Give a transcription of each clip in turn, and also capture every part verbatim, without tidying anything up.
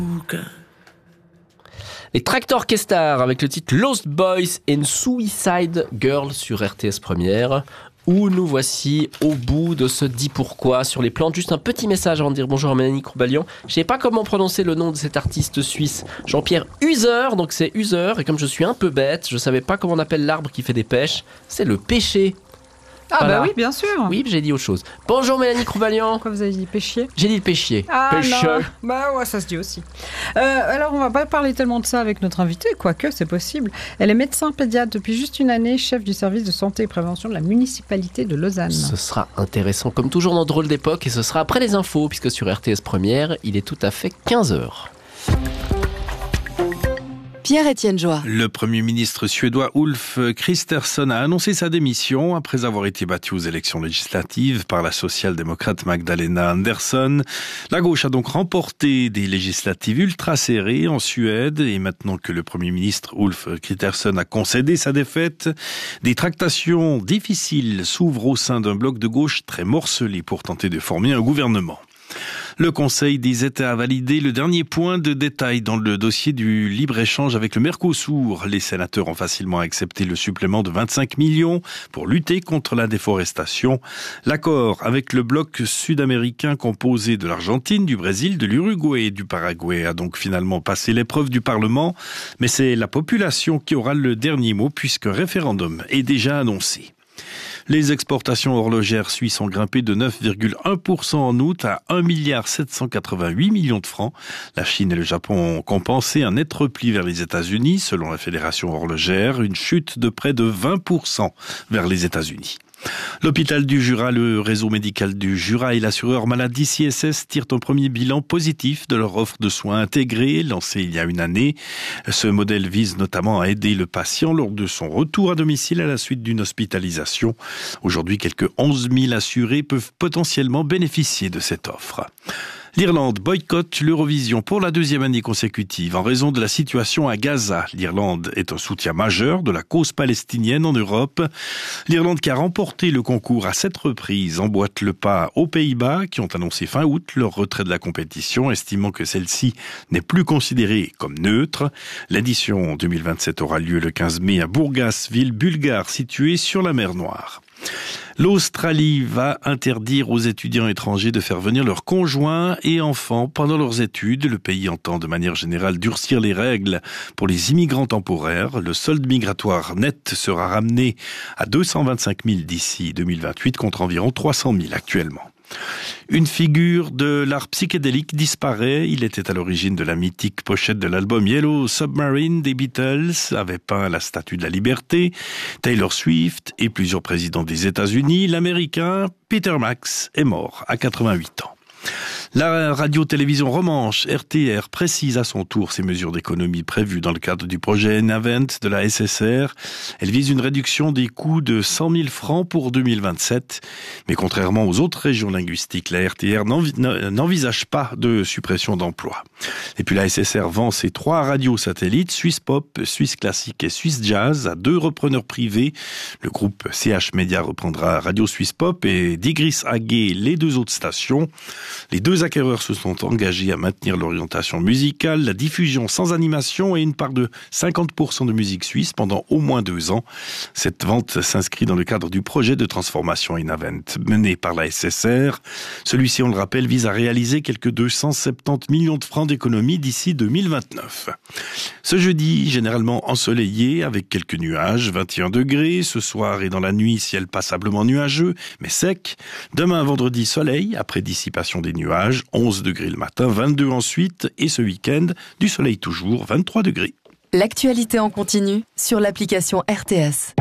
Les Tractor Kestar avec le titre Lost Boys and Suicide Girl sur R T S Première, où nous voici au bout de ce dit pourquoi sur les plantes. Juste un petit message avant de dire bonjour à Mélanie Crouballion. Je ne sais pas comment prononcer le nom de cet artiste suisse, Jean-Pierre User, donc c'est User, et comme je suis un peu bête, je ne savais pas comment on appelle l'arbre qui fait des pêches, c'est le pêcher. Ah voilà. Bah oui, bien sûr. Oui, j'ai dit autre chose. Bonjour Mélanie Crouballion. Pourquoi vous avez dit pêchier? J'ai dit le pêchier. Ah Pêcheux. non. Bah ouais, ça se dit aussi. Euh, alors on va pas parler tellement de ça avec notre invitée, quoique c'est possible. Elle est médecin pédiatre depuis juste une année, chef du service de santé et prévention de la municipalité de Lausanne. Ce sera intéressant comme toujours dans Drôle d'époque, et ce sera après les infos, puisque sur R T S Première, il est tout à fait quinze heures. Pierre-Étienne Joie. Le Premier ministre suédois Ulf Kristersson a annoncé sa démission après avoir été battu aux élections législatives par la social-démocrate Magdalena Andersson. La gauche a donc remporté des législatives ultra serrées en Suède, et maintenant que le Premier ministre Ulf Kristersson a concédé sa défaite, des tractations difficiles s'ouvrent au sein d'un bloc de gauche très morcelé pour tenter de former un gouvernement. Le Conseil des États a validé le dernier point de détail dans le dossier du libre-échange avec le Mercosur. Les sénateurs ont facilement accepté le supplément de vingt-cinq millions pour lutter contre la déforestation. L'accord avec le bloc sud-américain composé de l'Argentine, du Brésil, de l'Uruguay et du Paraguay a donc finalement passé l'épreuve du Parlement. Mais c'est la population qui aura le dernier mot puisqu'un référendum est déjà annoncé. Les exportations horlogères suisses ont grimpé de neuf virgule un pour cent en août à un milliard sept cent quatre-vingt-huit millions de francs. La Chine et le Japon ont compensé un net repli vers les États-Unis, selon la Fédération horlogère, une chute de près de vingt pour cent vers les États-Unis. L'hôpital du Jura, le réseau médical du Jura et l'assureur maladie C S S tirent un premier bilan positif de leur offre de soins intégrés lancée il y a une année. Ce modèle vise notamment à aider le patient lors de son retour à domicile à la suite d'une hospitalisation. Aujourd'hui, quelques onze mille assurés peuvent potentiellement bénéficier de cette offre. L'Irlande boycotte l'Eurovision pour la deuxième année consécutive en raison de la situation à Gaza. L'Irlande est un soutien majeur de la cause palestinienne en Europe. L'Irlande qui a remporté le concours à sept reprises emboîte le pas aux Pays-Bas qui ont annoncé fin août leur retrait de la compétition, estimant que celle-ci n'est plus considérée comme neutre. L'édition deux mille vingt-sept aura lieu le quinze mai à Burgas, ville bulgare située sur la mer Noire. L'Australie va interdire aux étudiants étrangers de faire venir leurs conjoints et enfants pendant leurs études. Le pays entend de manière générale durcir les règles pour les immigrants temporaires. Le solde migratoire net sera ramené à deux cent vingt-cinq mille d'ici deux mille vingt-huit contre environ trois cent mille actuellement. Une figure de l'art psychédélique disparaît. Il était à l'origine de la mythique pochette de l'album Yellow Submarine des Beatles, avait peint la Statue de la Liberté. Taylor Swift et plusieurs présidents des États-Unis. L'Américain Peter Max est mort à quatre-vingt-huit ans. La radio-télévision romanche R T R précise à son tour ses mesures d'économie prévues dans le cadre du projet Navent de la S S R. Elle vise une réduction des coûts de cent mille francs pour deux mille vingt-sept. Mais contrairement aux autres régions linguistiques, la R T R n'envisage pas de suppression d'emplois. Et puis la S S R vend ses trois radios satellites, Suisse Pop, Suisse Classique et Suisse Jazz, à deux repreneurs privés. Le groupe C H Media reprendra Radio Suisse Pop et Digris A G les deux autres stations. Les deux acquéreurs se sont engagés à maintenir l'orientation musicale, la diffusion sans animation et une part de cinquante pour cent de musique suisse pendant au moins deux ans. Cette vente s'inscrit dans le cadre du projet de transformation Inavent mené par la S S R. Celui-ci, on le rappelle, vise à réaliser quelques deux cent soixante-dix millions de francs d'économie d'ici deux mille vingt-neuf. Ce jeudi, généralement ensoleillé avec quelques nuages, vingt et un degrés. Ce soir et dans la nuit, ciel passablement nuageux, mais sec. Demain, vendredi, soleil, après dissipation des nuages. onze degrés le matin, vingt-deux ensuite, et ce week-end, du soleil toujours, vingt-trois degrés. L'actualité en continu sur l'application R T S.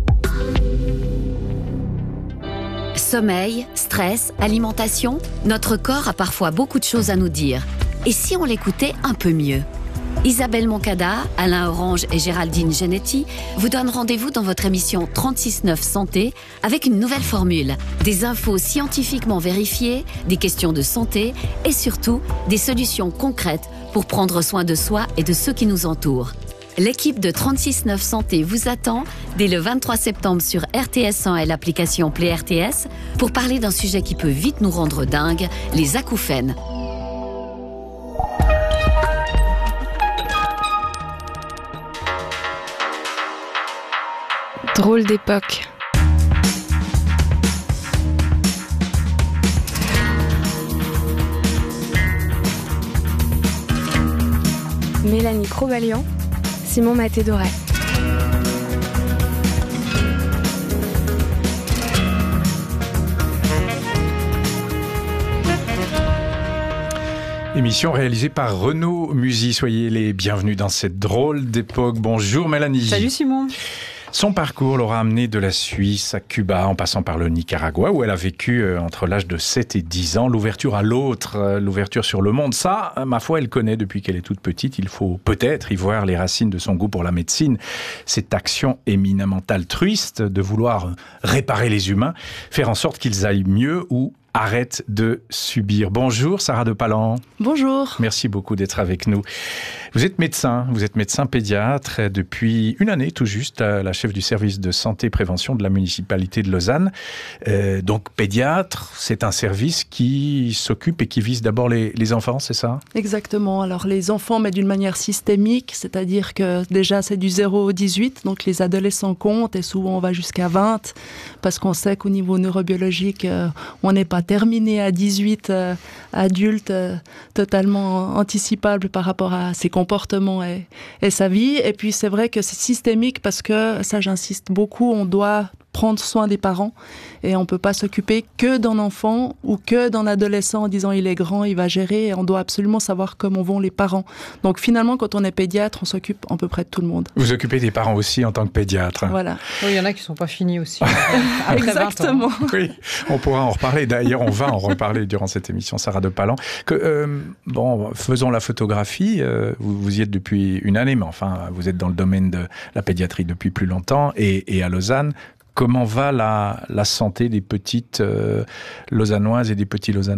Sommeil, stress, alimentation, notre corps a parfois beaucoup de choses à nous dire. Et si on l'écoutait un peu mieux ? Isabelle Moncada, Alain Orange et Géraldine Genetti vous donnent rendez-vous dans votre émission trente-six neuf Santé avec une nouvelle formule. Des infos scientifiquement vérifiées, des questions de santé et surtout des solutions concrètes pour prendre soin de soi et de ceux qui nous entourent. L'équipe de trente-six neuf Santé vous attend dès le vingt-trois septembre sur R T S un et l'application Play R T S pour parler d'un sujet qui peut vite nous rendre dingues, les acouphènes. Drôle d'époque. Mélanie Crobalian, Simon Maté-Doré. Émission réalisée par Renaud Musy. Soyez les bienvenus dans cette drôle d'époque. Bonjour Mélanie. Salut Simon. Son parcours l'aura amené de la Suisse à Cuba, en passant par le Nicaragua, où elle a vécu entre l'âge de sept et dix ans. L'ouverture à l'autre, l'ouverture sur le monde, ça, ma foi, elle connaît depuis qu'elle est toute petite. Il faut peut-être y voir les racines de son goût pour la médecine. Cette action éminemment altruiste de vouloir réparer les humains, faire en sorte qu'ils aillent mieux ou arrête de subir. Bonjour Sarah de Palan. Bonjour. Merci beaucoup d'être avec nous. Vous êtes médecin, vous êtes médecin pédiatre depuis une année tout juste, la chef du service de santé et prévention de la municipalité de Lausanne. Euh, donc pédiatre, c'est un service qui s'occupe et qui vise d'abord les, les enfants, c'est ça ? Exactement. Alors les enfants, mais d'une manière systémique, c'est-à-dire que déjà c'est du zéro au dix-huit, donc les adolescents comptent et souvent on va jusqu'à vingt, parce qu'on sait qu'au niveau neurobiologique, euh, on n'est pas terminé à dix-huit euh, adultes euh, totalement anticipables par rapport à ses comportements et, et sa vie. Et puis c'est vrai que c'est systémique parce que, ça j'insiste beaucoup, on doit prendre soin des parents et on ne peut pas s'occuper que d'un enfant ou que d'un adolescent en disant il est grand, il va gérer, et on doit absolument savoir comment vont les parents. Donc finalement, quand on est pédiatre, on s'occupe à peu près de tout le monde. Vous occupez des parents aussi en tant que pédiatre. Voilà. Oui, il y en a qui ne sont pas finis aussi. Exactement. Oui, on pourra en reparler. D'ailleurs, on va en reparler durant cette émission, Sarah de Palan. Que, euh, bon, faisons la photographie. Euh, vous, vous y êtes depuis une année, mais enfin, vous êtes dans le domaine de la pédiatrie depuis plus longtemps et, et à Lausanne. Comment va la, la santé des petites euh, Lausannoises et des petits Lausannois ?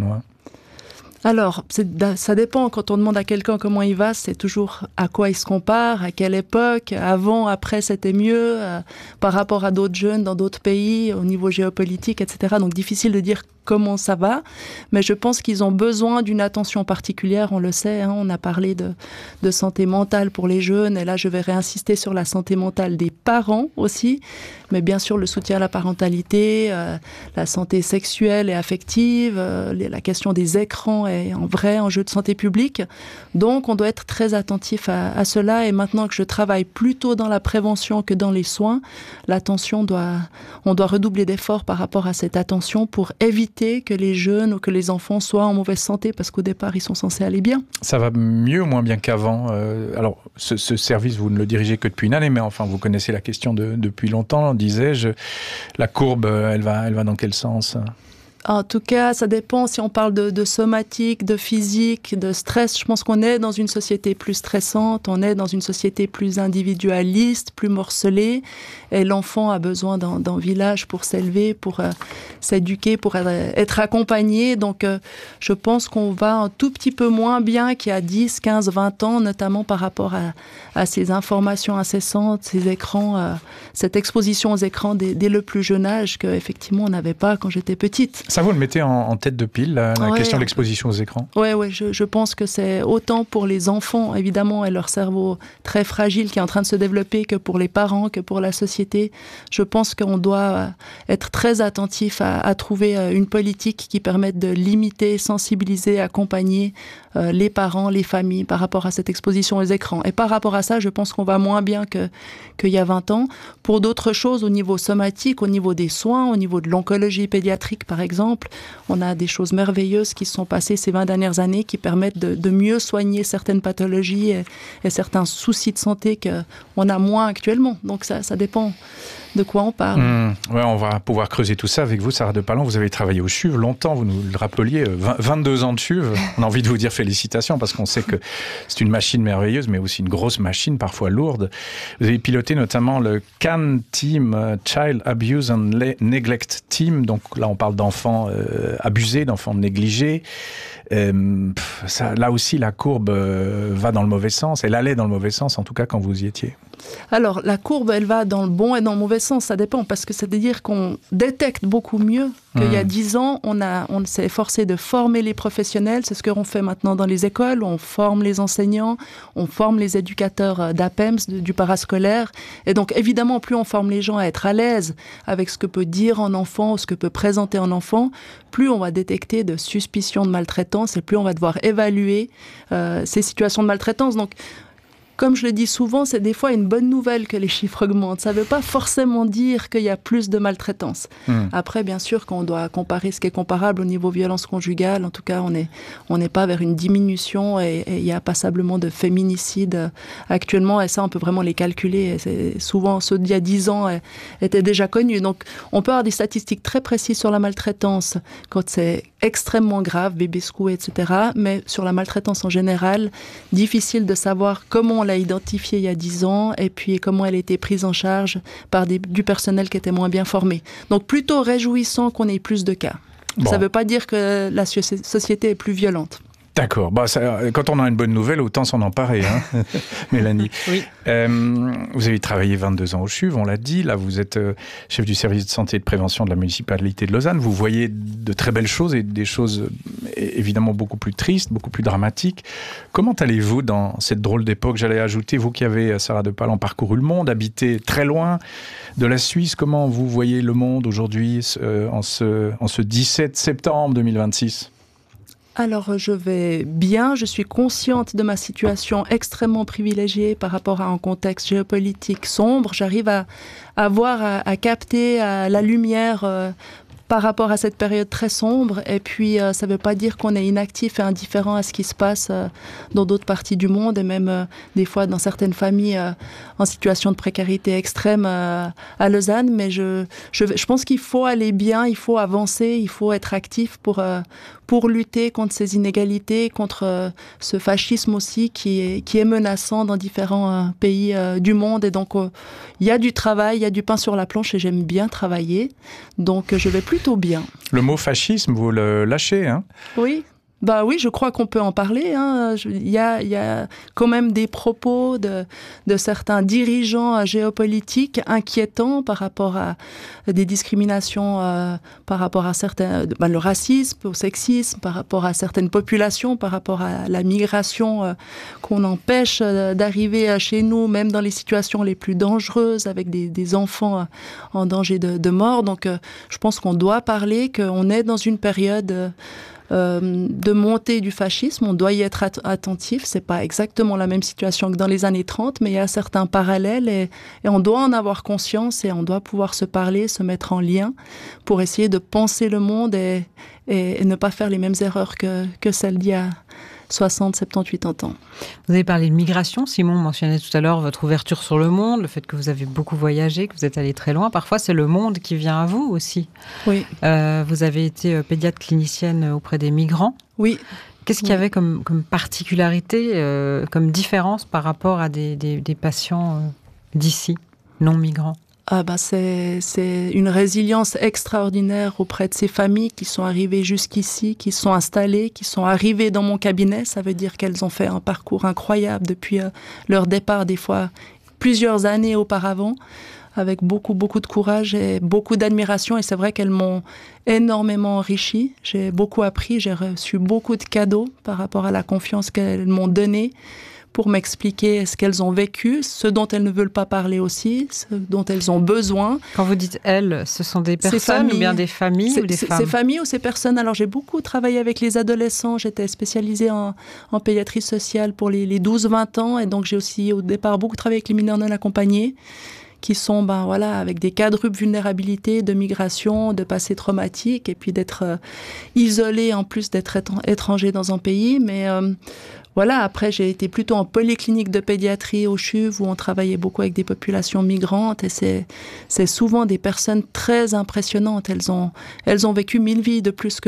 Alors, c'est, ça dépend. Quand on demande à quelqu'un comment il va, c'est toujours à quoi il se compare, à quelle époque, avant, après, c'était mieux, euh, par rapport à d'autres jeunes dans d'autres pays, au niveau géopolitique, et cetera. Donc, difficile de dire comment ça va, mais je pense qu'ils ont besoin d'une attention particulière, on le sait, hein, on a parlé de, de santé mentale pour les jeunes, et là je vais réinsister sur la santé mentale des parents aussi, mais bien sûr le soutien à la parentalité, euh, la santé sexuelle et affective, euh, les, la question des écrans est en vrai enjeu de santé publique, donc on doit être très attentif à, à cela, et maintenant que je travaille plutôt dans la prévention que dans les soins, l'attention doit, on doit redoubler d'efforts par rapport à cette attention pour éviter que les jeunes ou que les enfants soient en mauvaise santé, parce qu'au départ, ils sont censés aller bien. Ça va mieux ou moins bien qu'avant ? euh, Alors, ce, ce service, vous ne le dirigez que depuis une année, mais enfin, vous connaissez la question de, depuis longtemps, disais-je. La courbe, elle va, elle va dans quel sens ? En tout cas, ça dépend si on parle de, de somatique, de physique, de stress. Je pense qu'on est dans une société plus stressante, on est dans une société plus individualiste, plus morcelée. Et l'enfant a besoin d'un, d'un village pour s'élever, pour euh, s'éduquer, pour euh, être accompagné. Donc, euh, je pense qu'on va un tout petit peu moins bien qu'il y a dix, quinze, vingt ans, notamment par rapport à, à ces informations incessantes, ces écrans, euh, cette exposition aux écrans dès, dès le plus jeune âge qu'effectivement on n'avait pas quand j'étais petite. Ça, vous le mettez en, en tête de pile, la, la ouais, question de l'exposition aux écrans ? Oui, ouais, je, je pense que c'est autant pour les enfants, évidemment, et leur cerveau très fragile qui est en train de se développer, que pour les parents, que pour la société. Je pense qu'on doit être très attentif à, à trouver une politique qui permette de limiter, sensibiliser, accompagner euh, les parents, les familles par rapport à cette exposition aux écrans. Et par rapport à ça, je pense qu'on va moins bien que, qu'il y a vingt ans. Pour d'autres choses, au niveau somatique, au niveau des soins, au niveau de l'oncologie pédiatrique, par exemple, on a des choses merveilleuses qui se sont passées ces vingt dernières années qui permettent de, de mieux soigner certaines pathologies et, et certains soucis de santé qu'on a moins actuellement. Donc ça, ça dépend de quoi on parle. Mmh, ouais, on va pouvoir creuser tout ça avec vous, Sarah de Palan. Vous avez travaillé au C H U V longtemps, vous nous le rappeliez, vingt, vingt-deux ans de C H U V. On a envie de vous dire félicitations parce qu'on sait que c'est une machine merveilleuse, mais aussi une grosse machine, parfois lourde. Vous avez piloté notamment le C A N Team, Child Abuse and Neglect Team. Donc là, on parle d'enfants euh, abusés, d'enfants négligés. Euh, pff, ça, là aussi, la courbe euh, va dans le mauvais sens. Elle allait dans le mauvais sens, en tout cas quand vous y étiez. Alors, la courbe, elle va dans le bon et dans le mauvais sens, ça dépend, parce que c'est-à-dire qu'on détecte beaucoup mieux qu'il y a dix ans. On, a, on s'est efforcé de former les professionnels, c'est ce qu'on fait maintenant dans les écoles, on forme les enseignants, on forme les éducateurs d'A P E M S, du parascolaire, et donc évidemment, plus on forme les gens à être à l'aise avec ce que peut dire un enfant ou ce que peut présenter un enfant, plus on va détecter de suspicions de maltraitance et plus on va devoir évaluer euh, ces situations de maltraitance. Donc, comme je le dis souvent, c'est des fois une bonne nouvelle que les chiffres augmentent. Ça ne veut pas forcément dire qu'il y a plus de maltraitance. Mmh. Après, bien sûr, quand on doit comparer ce qui est comparable au niveau violence conjugale, en tout cas, on n'est on n'est pas vers une diminution et il y a passablement de féminicides actuellement. Et ça, on peut vraiment les calculer. Et c'est souvent, ceux d'il y a dix ans étaient déjà connus. Donc, on peut avoir des statistiques très précises sur la maltraitance quand c'est extrêmement grave, bébé secoué, et cetera. Mais sur la maltraitance en général, difficile de savoir comment on l'a identifiée il y a dix ans et puis comment elle a été prise en charge par des, du personnel qui était moins bien formé. Donc plutôt réjouissant qu'on ait plus de cas. Bon. Ça ne veut pas dire que la société est plus violente. D'accord. Bah, ça, quand on a une bonne nouvelle, autant s'en emparer, hein, Mélanie. Oui. Euh, vous avez travaillé vingt-deux ans au C H U V, on l'a dit. Là, vous êtes euh, chef du service de santé et de prévention de la municipalité de Lausanne. Vous voyez de très belles choses et des choses euh, évidemment beaucoup plus tristes, beaucoup plus dramatiques. Comment allez-vous dans cette drôle d'époque? J'allais ajouter, vous qui avez, Sarah de Palan, parcouru le monde, habité très loin de la Suisse, comment vous voyez le monde aujourd'hui, euh, en ce, en ce dix-sept septembre deux mille vingt-six? Alors, je vais bien. Je suis consciente de ma situation extrêmement privilégiée par rapport à un contexte géopolitique sombre. J'arrive à, à voir, à, à capter à la lumière euh, par rapport à cette période très sombre. Et puis, euh, ça ne veut pas dire qu'on est inactif et indifférent à ce qui se passe euh, dans d'autres parties du monde et même euh, des fois dans certaines familles euh, en situation de précarité extrême euh, à Lausanne. Mais je, je, je pense qu'il faut aller bien, il faut avancer, il faut être actif pour, euh, pour lutter contre ces inégalités, contre euh, ce fascisme aussi qui est, qui est menaçant dans différents euh, pays euh, du monde. Et donc, euh, il y a du travail, il y a du pain sur la planche et j'aime bien travailler. Donc, je vais plutôt bien. Le mot fascisme, vous le lâchez, hein? Oui. Bah oui, je crois qu'on peut en parler. Hein. Il y a, il y a quand même des propos de, de certains dirigeants géopolitiques inquiétants par rapport à des discriminations, euh, par rapport à certains, ben, le racisme, au sexisme, par rapport à certaines populations, par rapport à la migration euh, qu'on empêche euh, d'arriver chez nous, même dans les situations les plus dangereuses, avec des, des enfants en danger de, de mort. Donc, euh, je pense qu'on doit parler, qu'on est dans une période euh, Euh, de montée du fascisme, on doit y être at- attentif. C'est pas exactement la même situation que dans les années trente, mais il y a certains parallèles et, et on doit en avoir conscience et on doit pouvoir se parler, se mettre en lien pour essayer de penser le monde et, et, et ne pas faire les mêmes erreurs que, que celles d'il y a soixante, soixante-dix, quatre-vingts ans. Vous avez parlé de migration. Simon mentionnait tout à l'heure votre ouverture sur le monde, le fait que vous avez beaucoup voyagé, que vous êtes allé très loin. Parfois, c'est le monde qui vient à vous aussi. Oui. Euh, vous avez été pédiatre clinicienne auprès des migrants. Oui. Qu'est-ce qu'il y avait comme, comme particularité, euh, comme différence par rapport à des, des, des patients euh, d'ici, non migrants? Ah bah c'est, c'est une résilience extraordinaire auprès de ces familles qui sont arrivées jusqu'ici, qui sont installées, qui sont arrivées dans mon cabinet. Ça veut dire qu'elles ont fait un parcours incroyable depuis euh, leur départ, des fois plusieurs années auparavant, avec beaucoup, beaucoup de courage et beaucoup d'admiration. Et c'est vrai qu'elles m'ont énormément enrichi. J'ai beaucoup appris, j'ai reçu beaucoup de cadeaux par rapport à la confiance qu'elles m'ont donnée, pour m'expliquer ce qu'elles ont vécu, ce dont elles ne veulent pas parler aussi, ce dont elles ont besoin. Quand vous dites elles, ce sont des personnes ou bien des familles c'est, ou des c'est, femmes? Ces familles ou ces personnes. Alors j'ai beaucoup travaillé avec les adolescents, j'étais spécialisée en, en pédiatrie sociale pour les, les douze vingt ans et donc j'ai aussi au départ beaucoup travaillé avec les mineurs non accompagnés qui sont ben, voilà, avec des quadruples vulnérabilités de migration, de passé traumatique et puis d'être euh, isolés en plus d'être étrangers dans un pays. Mais euh, voilà, après, j'ai été plutôt en polyclinique de pédiatrie au C H U V où on travaillait beaucoup avec des populations migrantes et c'est, c'est souvent des personnes très impressionnantes. Elles ont, elles ont vécu mille vies de plus que nous.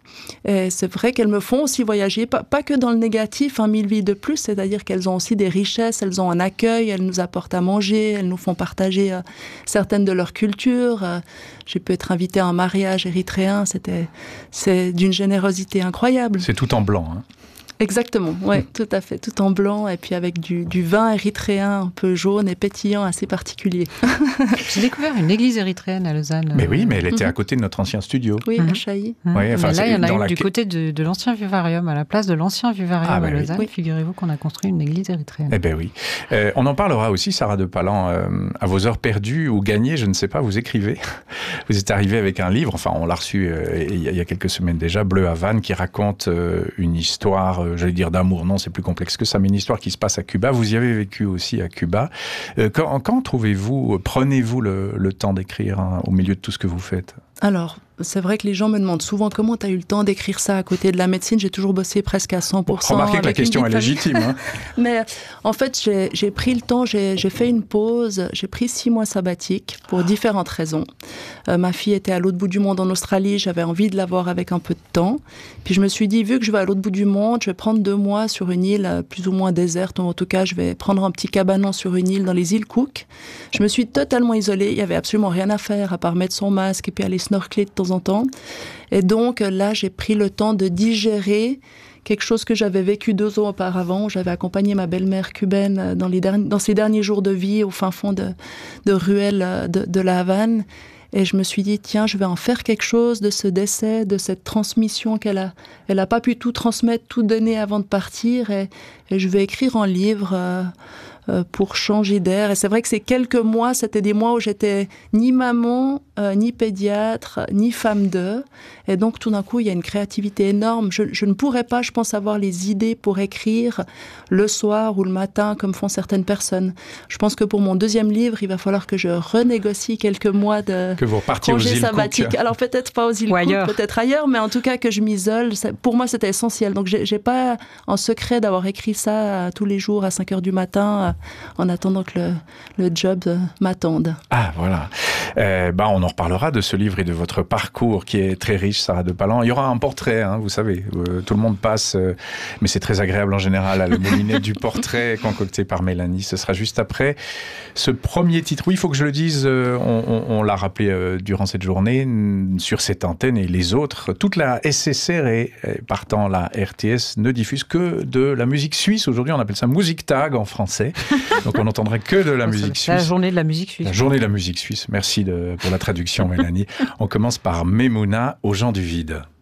Et c'est vrai qu'elles me font aussi voyager, pas, pas que dans le négatif, hein, mille vies de plus, c'est-à-dire qu'elles ont aussi des richesses, elles ont un accueil, elles nous apportent à manger, elles nous font partager euh, certaines de leurs cultures. Euh, j'ai pu être invitée à un mariage érythréen, c'était, c'est d'une générosité incroyable. C'est tout en blanc, hein. Exactement, ouais, tout à fait, tout en blanc et puis avec du, du vin érythréen un peu jaune et pétillant assez particulier. J'ai découvert une église érythréenne à Lausanne. Mais oui, mais elle était à côté de notre ancien studio. Oui, Mhm. à Chailly. Mmh. Ouais, enfin, Mais là, c'est il y en a dans une la- du côté de, de l'ancien vivarium, à la place de l'ancien vivarium Ah, bah à oui. Lausanne. Oui. Figurez-vous qu'on a construit une église érythréenne. Eh ben oui. Euh, on en parlera aussi, Sarah de Palan, euh, à vos heures perdues ou gagnées, je ne sais pas, vous écrivez. Vous êtes arrivé avec un livre, enfin on l'a reçu euh, il y, a- il y a quelques semaines déjà, Bleu Havane, qui raconte euh, une histoire, euh, j'allais dire d'amour, non, c'est plus complexe que ça, mais une histoire qui se passe à Cuba. Vous y avez vécu aussi à Cuba. Euh, quand quand trouvez-vous, prenez-vous le, le temps d'écrire hein, au milieu de tout ce que vous faites ? Alors, c'est vrai que les gens me demandent souvent comment tu as eu le temps d'écrire ça à côté de la médecine. J'ai toujours bossé presque à cent pour cent. Remarquez que la avec une question vie est de famille. légitime. Hein. Mais en fait, j'ai, j'ai pris le temps, j'ai, j'ai fait une pause, j'ai pris six mois sabbatiques pour différentes raisons. Euh, ma fille était à l'autre bout du monde en Australie, j'avais envie de la voir avec un peu de temps. Puis je me suis dit, vu que je vais à l'autre bout du monde, je vais prendre deux mois sur une île euh, plus ou moins déserte, ou en tout cas, je vais prendre un petit cabanon sur une île dans les îles Cook. Je me suis totalement isolée, il y avait absolument rien à faire à part mettre son masque et puis aller snorkeler de temps en temps. Et donc là, j'ai pris le temps de digérer quelque chose que j'avais vécu deux ans auparavant. J'avais accompagné ma belle-mère cubaine dans, les derniers, dans ses derniers jours de vie au fin fond de, de ruelles de, de la Havane. Et je me suis dit, tiens, je vais en faire quelque chose de ce décès, de cette transmission qu'elle a. Elle n'a pas pu tout transmettre, tout donner avant de partir. Et, et je vais écrire un livre euh, euh, pour changer d'air. Et c'est vrai que ces quelques mois, c'était des mois où j'étais ni maman, euh, ni pédiatre, ni femme d'eux. Et donc, tout d'un coup, il y a une créativité énorme. Je, je ne pourrais pas, je pense, avoir les idées pour écrire le soir ou le matin, comme font certaines personnes. Je pense que pour mon deuxième livre, il va falloir que je renégocie quelques mois de Que vous repartiez aux congé îles sabbatique. Cook. Alors, peut-être pas aux îles Ou Cook, ailleurs. peut-être ailleurs, mais en tout cas, que je m'isole. Ça- Pour moi, c'était essentiel. Donc, j'ai, j'ai pas en secret d'avoir écrit ça euh, tous les jours à cinq heures du matin, euh, en attendant que le, le job euh, m'attende. Ah, voilà. Euh, bah, on en reparlera de ce livre et de votre parcours qui est très riche, Sarah de Palan. Il y aura un portrait, hein, vous savez. Euh, tout le monde passe, euh, mais c'est très agréable en général, à le moulinet du portrait concocté par Mélanie. Ce sera juste après. Ce premier titre, oui, il faut que je le dise, euh, on, on, on l'a rappelé euh, durant cette journée, n- sur cette antenne et les autres, toute la S S R et, et partant la R T S ne diffuse que de la musique suisse. Aujourd'hui, on appelle ça Musiktag en français. Donc, on n'entendra que de la musique C'est la suisse. journée de la musique suisse. La journée de la musique suisse. Merci de, pour la traduction, Mélanie. On commence par Memouna aux gens du vide.